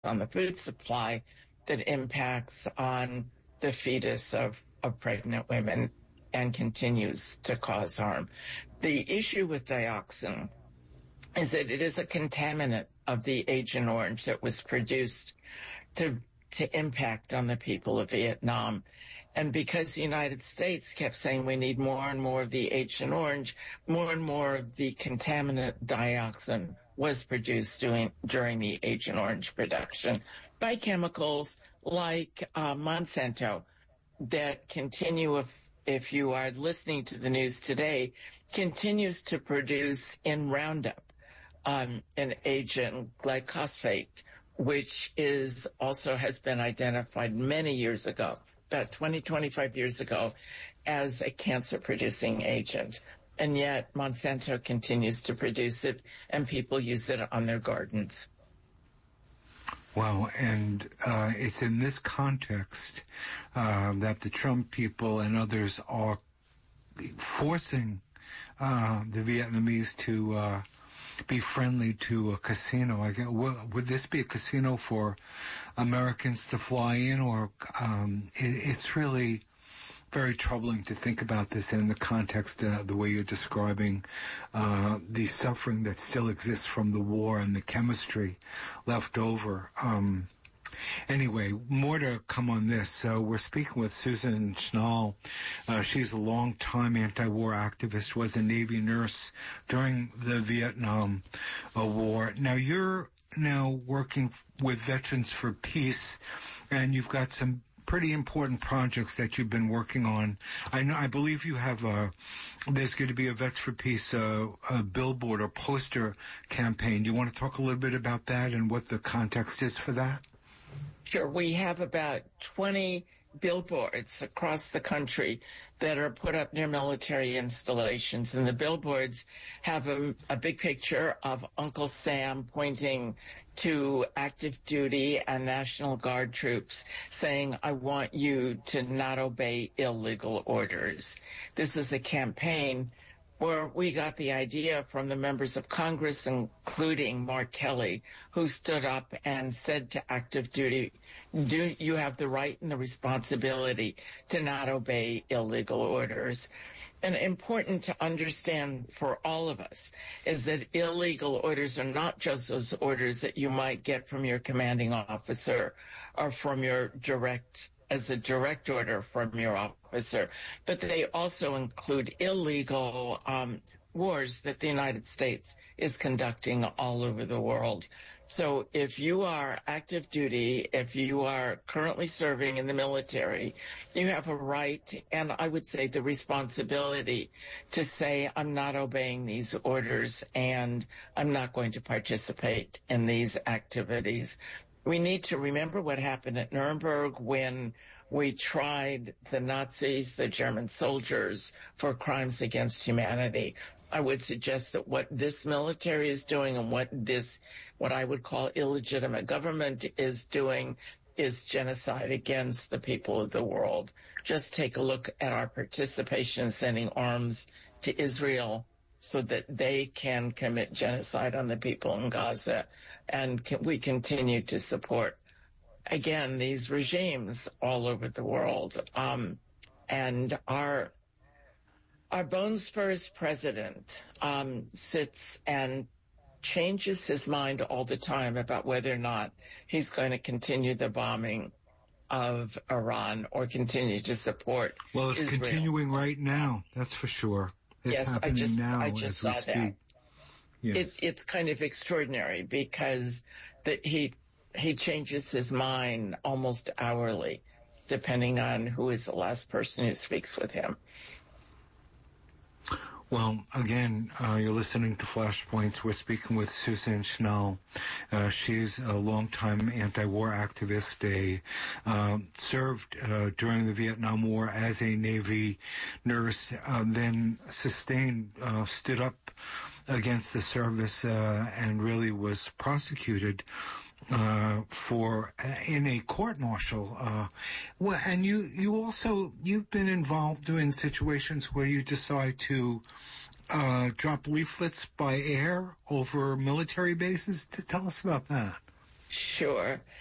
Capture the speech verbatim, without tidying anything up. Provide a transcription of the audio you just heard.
on the food supply that impacts on the fetus of, of pregnant women and continues to cause harm. The issue with dioxin is that it is a contaminant of the Agent Orange that was produced to to impact on the people of Vietnam. And because the United States kept saying we need more and more of the Agent Orange, more and more of the contaminant dioxin was produced during, during the Agent Orange production by chemicals like uh, Monsanto that continue, if, if you are listening to the news today, continues to produce in Roundup um, an agent glyphosate, which is also has been identified many years ago, about twenty, twenty-five years ago, as a cancer-producing agent. And yet Monsanto continues to produce it, and people use it on their gardens. Wow, and uh, it's in this context uh, that the Trump people and others are forcing uh, the Vietnamese to uh, be friendly to a casino. I guess, would this be a casino for Americans to fly in, or um, it, it's really very troubling to think about this in the context of the way you're describing uh, the suffering that still exists from the war and the chemistry left over. Um, Anyway, more to come on this. So we're speaking with Susan Schnall. Uh, she's a long-time anti-war activist, was a Navy nurse during the Vietnam uh, War. Now you're now working with Veterans for Peace, and you've got some pretty important projects that you've been working on. I know, I believe you have a, there's going to be a Vets for Peace uh, a billboard or poster campaign. Do you want to talk a little bit about that and what the context is for that? Sure. We have about twenty billboards across the country that are put up near military installations. And the billboards have a, a big picture of Uncle Sam pointing to active duty and National Guard troops saying, I want you to not obey illegal orders. This is a campaign where we got the idea from the members of Congress, including Mark Kelly, who stood up and said to active duty, do you have the right and the responsibility to not obey illegal orders? And important to understand for all of us is that illegal orders are not just those orders that you might get from your commanding officer or from your direct as a direct order from your officer, but they also include illegal um, wars that the United States is conducting all over the world. So if you are active duty, if you are currently serving in the military, you have a right, and I would say the responsibility, to say, I'm not obeying these orders and I'm not going to participate in these activities. We need to remember what happened at Nuremberg when we tried the Nazis, the German soldiers, for crimes against humanity. I would suggest that what this military is doing and what this, what I would call illegitimate government is doing is genocide against the people of the world. Just take a look at our participation in sending arms to Israel so that they can commit genocide on the people in Gaza. And can, we continue to support, again, these regimes all over the world. Um, and our, our Bone Spurs president, um, sits and changes his mind all the time about whether or not he's going to continue the bombing of Iran or continue to support Well, it's Israel. Continuing right now, that's for sure. It's yes, happening I just, now I just as we saw speak. that. Yes. It's it's kind of extraordinary because that he he changes his mind almost hourly, depending on who is the last person who speaks with him. Well, again, uh, you're listening to Flashpoints. We're speaking with Susan Schnall. Uh, she's a longtime anti-war activist, a, um, served, uh, during the Vietnam War as a Navy nurse, uh, then sustained, uh, stood up against the service, uh, and really was prosecuted uh for in a court martial. Uh well, and you you also you've been involved in situations where you decide to uh drop leaflets by air over military bases. To tell us about that. Sure.